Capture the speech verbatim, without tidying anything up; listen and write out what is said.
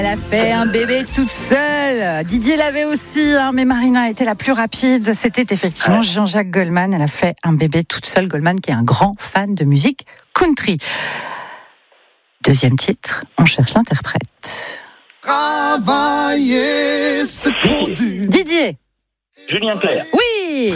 Elle a fait un bébé toute seule. Didier l'avait aussi, hein, mais Marina a été la plus rapide. C'était effectivement ouais. Jean-Jacques Goldman. Elle a fait un bébé toute seule. Goldman, qui est un grand fan de musique country. Deuxième titre, on cherche l'interprète. Travailler, c'est trop dur. Didier. Julien Clerc. Oui.